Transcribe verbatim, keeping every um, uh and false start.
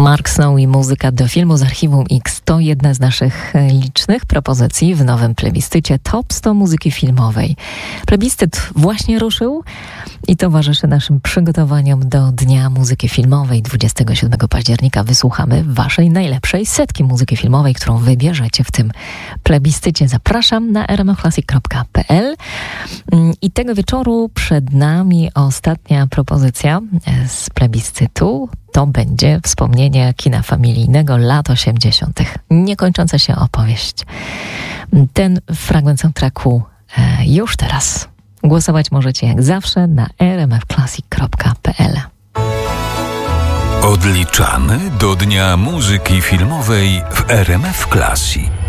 Mark Snow i muzyka do filmu z Archiwum X to jedna z naszych licznych propozycji w nowym plebiscycie Top sto muzyki filmowej. Plebiscyt właśnie ruszył i towarzyszy naszym przygotowaniom do Dnia Muzyki Filmowej. dwudziestego siódmego października wysłuchamy waszej najlepszej setki muzyki filmowej, którą wybierzecie w tym plebiscycie. Zapraszam na r m f classic kropka p l i tego wieczoru przed nami ostatnia propozycja z plebiscytu. To będzie wspomnienie kina familijnego lat osiemdziesiątych. Niekończąca się opowieść. Ten fragment soundtracku e, już teraz. Głosować możecie jak zawsze na r m f classic kropka p l. Odliczamy do Dnia Muzyki Filmowej w R M F Classic.